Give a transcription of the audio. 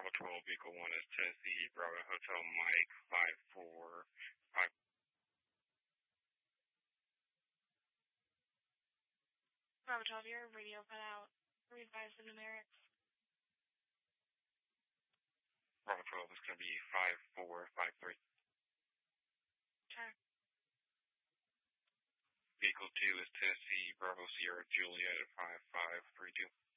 Bravo 12, Vehicle 1 is Tennessee, Bravo Hotel Mike 545. Bravo 12, your radio cut out. Revise the numerics. Bravo 12 is going to be 5453. Okay. Vehicle 2 is Tennessee, Bravo Sierra Juliet at 5532.